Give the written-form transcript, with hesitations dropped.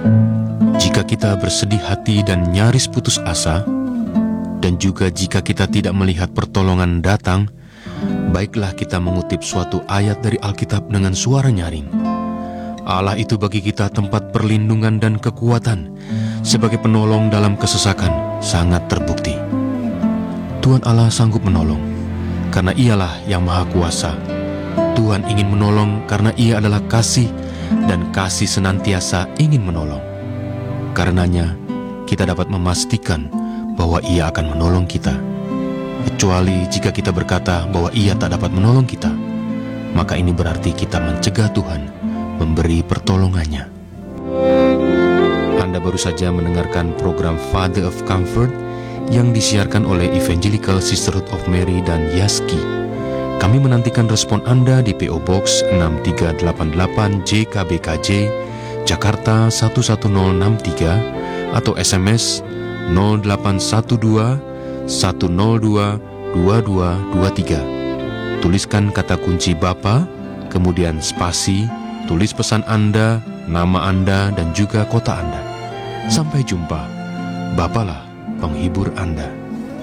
Jika kita bersedih hati dan nyaris putus asa, dan juga jika kita tidak melihat pertolongan datang, baiklah kita mengutip suatu ayat dari Alkitab dengan suara nyaring. Allah itu bagi kita tempat perlindungan dan kekuatan, sebagai penolong dalam kesesakan sangat terbukti. Tuhan Allah sanggup menolong, karena Ialah yang Maha Kuasa. Tuhan ingin menolong karena Ia adalah kasih, dan kasih senantiasa ingin menolong. Karenanya, kita dapat memastikan bahwa Ia akan menolong kita. Kecuali jika kita berkata bahwa Ia tak dapat menolong kita, maka ini berarti kita mencegah Tuhan memberi pertolongannya. Anda baru saja mendengarkan program Father of Comfort yang disiarkan oleh Evangelical Sisterhood of Mary dan Yaski. Kami menantikan respon Anda di PO Box 6388 JKBKJ, Jakarta 11063, atau SMS 0812 102 2223. Tuliskan kata kunci Bapa, kemudian spasi, tulis pesan Anda, nama Anda, dan juga kota Anda. Sampai jumpa. Bapalah penghibur Anda.